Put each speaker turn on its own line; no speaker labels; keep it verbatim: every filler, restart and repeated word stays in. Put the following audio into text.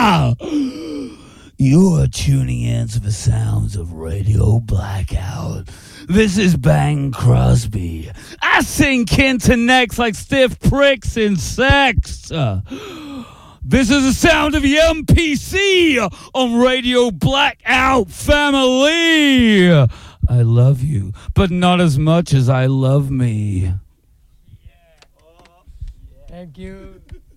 You are tuning in to the sounds of Radio Blackout. This is Bang Crosby. I sing Kinta necks like stiff pricks in sex. Uh, this is the sound of the M P C on Radio Blackout family. I love you, but not as much as I love me.
Thank you.